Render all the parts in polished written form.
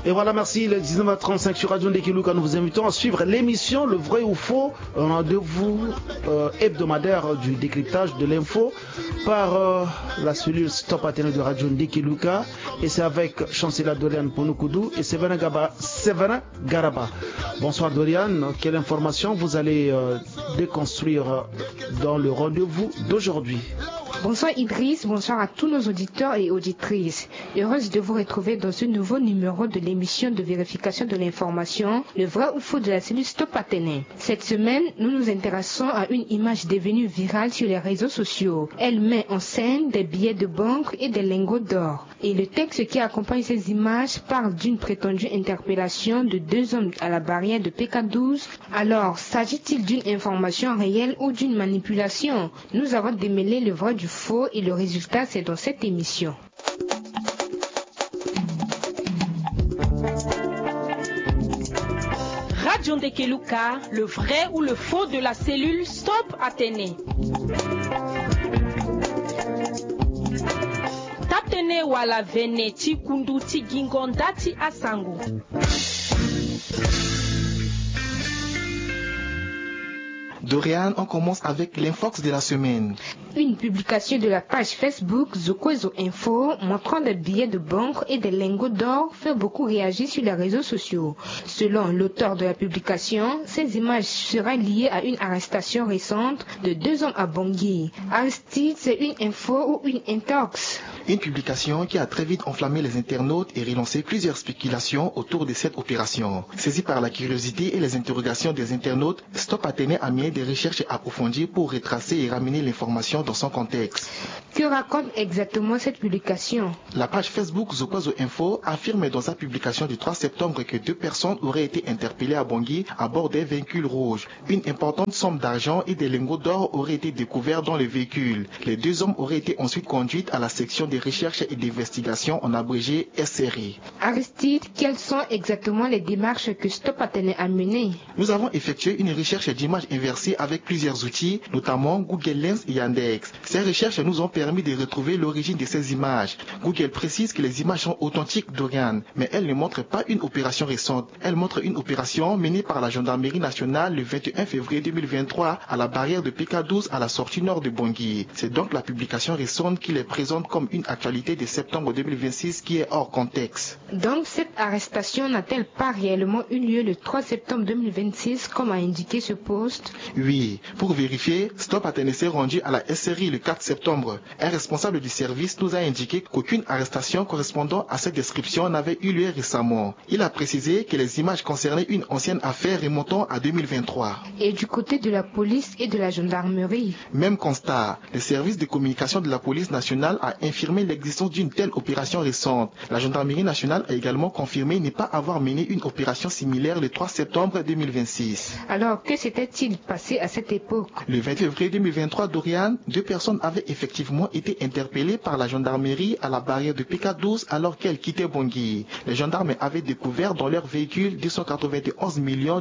Et voilà, merci. Il est 19h35 sur Radio Ndekeluka. Nous vous invitons à suivre l'émission Le Vrai ou Faux, un rendez-vous hebdomadaire du décryptage de l'info par la cellule Stop Athénée de Radio Ndekeluka. Et c'est avec Chancela Dorian Ponukudu et Séverin Garaba. Bonsoir Dorian. Quelle information vous allez déconstruire dans le rendez-vous d'aujourd'hui? Bonsoir Idriss, bonsoir à tous nos auditeurs et auditrices. Heureuse de vous retrouver dans ce nouveau numéro de l'émission de vérification de l'information, le vrai ou faux de la cellule Stop Athénée. Cette semaine, nous nous intéressons à une image devenue virale sur les réseaux sociaux. Elle met en scène des billets de banque et des lingots d'or. Et le texte qui accompagne ces images parle d'une prétendue interpellation de 2 hommes à la barrière de PK12. Alors, s'agit-il d'une information réelle ou d'une manipulation? Nous avons démêlé le vrai du faux et le résultat c'est dans cette émission. Radio Ndekeluka, le vrai ou le faux de la cellule Stop Athénée. Tatene wala vene ti kundu ti gingonda ti asango. Dorian, on commence avec l'infox de la semaine. Une publication de la page Facebook Zokwezo Info montrant des billets de banque et des lingots d'or fait beaucoup réagir sur les réseaux sociaux. Selon l'auteur de la publication, ces images seraient liées à une arrestation récente de 2 hommes à Bangui. Aristide, c'est une info ou une intox? Une publication qui a très vite enflammé les internautes et relancé plusieurs spéculations autour de cette opération. Saisi par la curiosité et les interrogations des internautes, Stop Athénée a mené des recherches approfondies pour retracer et ramener l'information dans son contexte. Que raconte exactement cette publication? La page Facebook Zokwazo Info affirme dans sa publication du 3 septembre que 2 personnes auraient été interpellées à Bangui à bord d'un véhicule rouge. Une importante somme d'argent et des lingots d'or auraient été découverts dans le véhicule. Les 2 hommes auraient été ensuite conduits à la section des recherches et d'investigation en abrégé SRI. Aristide, quelles sont exactement les démarches que Stop Athénée a menées? Nous avons effectué une recherche d'images inversées avec plusieurs outils, notamment Google Lens et Yandex. Ces recherches nous ont permis de retrouver l'origine de ces images. Google précise que les images sont authentiques d'Oriane, mais elles ne montrent pas une opération récente. Elles montrent une opération menée par la gendarmerie nationale le 21 février 2023 à la barrière de PK12 à la sortie nord de Bangui. C'est donc la publication récente qui les présente comme une actualité de septembre 2026 qui est hors contexte. Donc cette arrestation n'a-t-elle pas réellement eu lieu le 3 septembre 2026 comme a indiqué ce post? Oui, pour vérifier, Stop Athénée s'est rendu à la SRI le 4 septembre. Un responsable du service nous a indiqué qu'aucune arrestation correspondant à cette description n'avait eu lieu récemment. Il a précisé que les images concernaient une ancienne affaire remontant à 2023. Et du côté de la police et de la gendarmerie? Même constat. Le service de communication de la police nationale a infirmé l'existence d'une telle opération récente. La gendarmerie nationale a également confirmé ne pas avoir mené une opération similaire le 3 septembre 2026. Alors, que s'était-il passé à cette époque? Le 20 février 2023, Dorian, 2 personnes avaient effectivement été interpellées par la gendarmerie à la barrière de PK12 alors qu'elles quittaient Bangui. Les gendarmes avaient découvert dans leur véhicule 291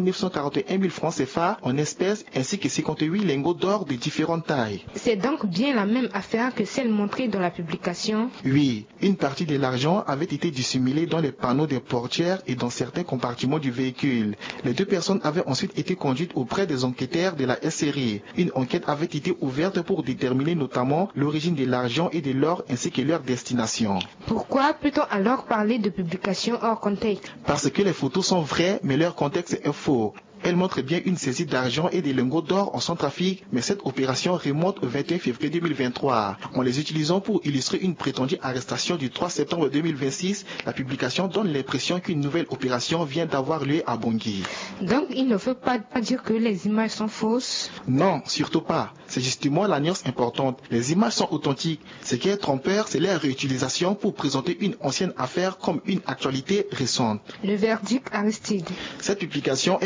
941 000 francs CFA en espèces ainsi que 58 lingots d'or de différentes tailles. C'est donc bien la même affaire que celle montrée dans la publication? Oui, une partie de l'argent avait été dissimulée dans les panneaux des portières et dans certains compartiments du véhicule. Les 2 personnes avaient ensuite été conduites auprès des enquêteurs de la SRI. Une enquête avait été ouverte pour déterminer notamment l'origine de l'argent et de l'or ainsi que leur destination. Pourquoi peut-on alors parler de publication hors contexte? Parce que les photos sont vraies mais leur contexte est faux. Elle montre bien une saisie d'argent et des lingots d'or en Centrafrique, mais cette opération remonte au 21 février 2023. En les utilisant pour illustrer une prétendue arrestation du 3 septembre 2026, la publication donne l'impression qu'une nouvelle opération vient d'avoir lieu à Bangui. Donc il ne faut pas dire que les images sont fausses? Non, surtout pas. C'est justement la nuance importante. Les images sont authentiques. Ce qui est trompeur, c'est leur réutilisation pour présenter une ancienne affaire comme une actualité récente. Le verdict, Aristide? Cette publication est hors contexte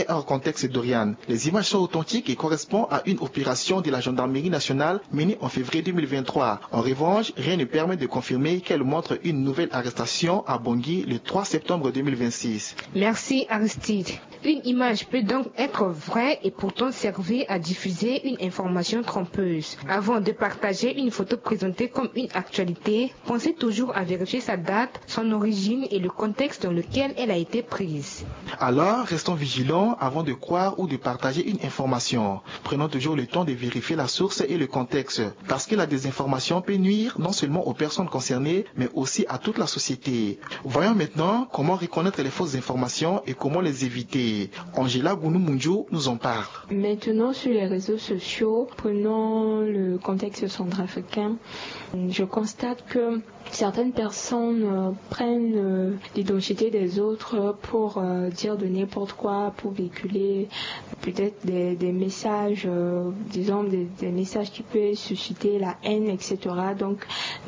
contexte d'Oriane. Les images sont authentiques et correspondent à une opération de la gendarmerie nationale menée en février 2023. En revanche, rien ne permet de confirmer qu'elle montre une nouvelle arrestation à Bangui le 3 septembre 2026. Merci Aristide. Une image peut donc être vraie et pourtant servir à diffuser une information trompeuse. Avant de partager une photo présentée comme une actualité, pensez toujours à vérifier sa date, son origine et le contexte dans lequel elle a été prise. Alors, restons vigilants avant de croire ou de partager une information. Prenons toujours le temps de vérifier la source et le contexte, parce que la désinformation peut nuire non seulement aux personnes concernées, mais aussi à toute la société. Voyons maintenant comment reconnaître les fausses informations et comment les éviter. Angela Gounou-Mundiou nous en parle. Maintenant, sur les réseaux sociaux, prenons le contexte centrafricain, je constate que certaines personnes prennent l'identité des autres pour dire de n'importe quoi, pour véhiculer peut-être des messages, disons des messages qui peuvent susciter la haine, etc. Donc,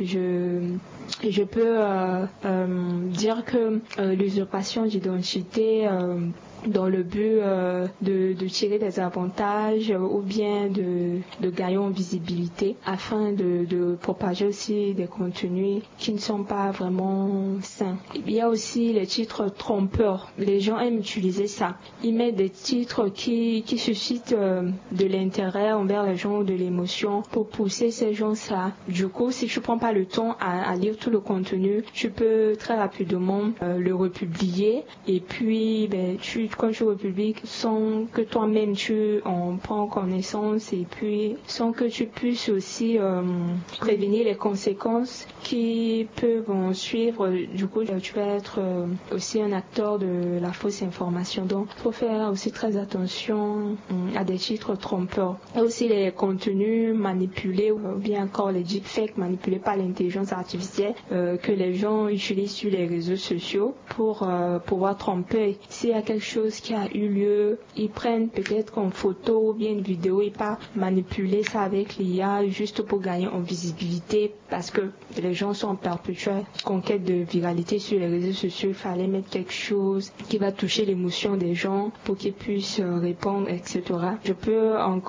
je peux dire que l'usurpation d'identité dans le but de tirer des avantages ou bien de gagner en visibilité afin de propager aussi des contenus qui ne sont pas vraiment sains. Il y a aussi les titres trompeurs. Les gens aiment utiliser ça. Ils mettent des titres qui suscitent de l'intérêt envers les gens ou de l'émotion pour pousser ces gens-là. Du coup, si tu prends pas le temps à lire tout le contenu, tu peux très rapidement le republier et puis quand tu republies sans que toi-même tu en prends connaissance et puis sans que tu puisses aussi prévenir les conséquences qui peuvent en suivre. Du coup, tu vas être aussi un acteur de la fausse information. Donc, il faut faire aussi très attention à des titres trompeurs. Et aussi les contenus manipulés ou bien encore les deepfakes manipulés par l'intelligence artificielle que les gens utilisent sur les réseaux sociaux pour pouvoir tromper. S'il y a quelque chose qui a eu lieu, ils prennent peut-être en photo ou bien une vidéo et pas manipuler ça avec l'IA juste pour gagner en visibilité parce que les gens sont en perpétuelle conquête de viralité sur les réseaux sociaux. Il fallait mettre quelque chose qui va toucher l'émotion des gens pour qu'ils puissent répondre, etc. Je peux encore